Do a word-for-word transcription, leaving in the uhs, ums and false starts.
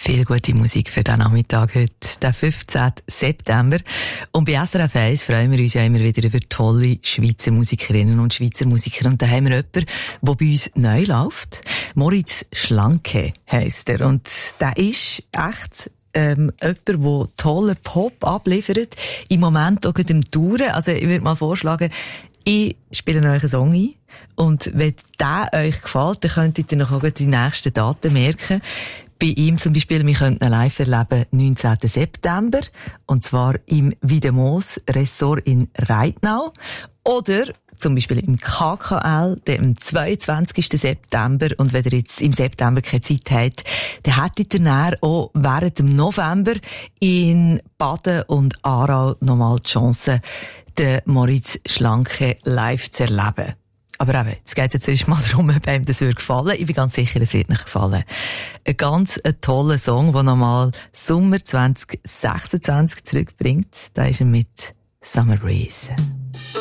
Viel gute Musik für den Nachmittag heute, den fünfzehnten September. Und bei S R F eins freuen wir uns ja immer wieder über tolle Schweizer Musikerinnen und Schweizer Musiker. Und da haben wir jemanden, der bei uns neu läuft. Moritz Schlanke heisst er. Und der ist echt ähm, jemand, der tollen Pop abliefert. Im Moment auch im Touren. Also ich würde mal vorschlagen, ich spiele euch einen Song ein. Und wenn der euch gefällt, dann könntet ihr noch auch die nächsten Daten merken. Bei ihm zum Beispiel, wir könnten ihn live erleben, neunzehnten September. Und zwar im Wiedemoos Ressort in Reitnau. Oder zum Beispiel im K K L, am zweiundzwanzigsten September. Und wenn ihr jetzt im September keine Zeit habt, dann hättet ihr dann auch während dem November in Baden und Aarau nochmal die Chance, den Moritz Schlanke live zu erleben. Aber eben, jetzt geht es jetzt erst mal darum, ob einem das wird gefallen. Ich bin ganz sicher, es wird nicht gefallen. Ein ganz ein toller Song, der nochmal Sommer zwanzig sechsundzwanzig zurückbringt. Da ist er mit Summer Breeze.